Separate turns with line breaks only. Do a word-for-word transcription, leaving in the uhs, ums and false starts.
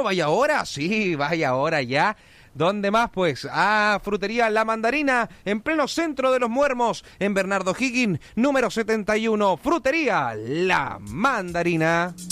vaya ahora, sí, vaya ahora ya. ¿Dónde más? Pues a Frutería La Mandarina, en pleno centro de Los Muermos, en Bernardo Higgins, número setenta y uno. Frutería La Mandarina.